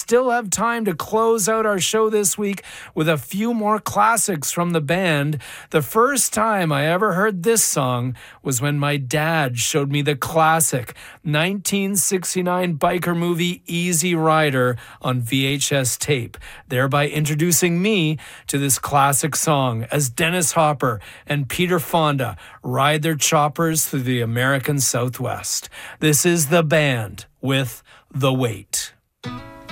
still have time to close out our show this week with a few more classics from the band. The first time I ever heard this song was when my dad showed me the classic 1969 biker movie Easy Rider on VHS tape, thereby introducing me to this classic song as Dennis Hopper and Peter Fonda ride their choppers through the American Southwest. This is The Band with The Weight.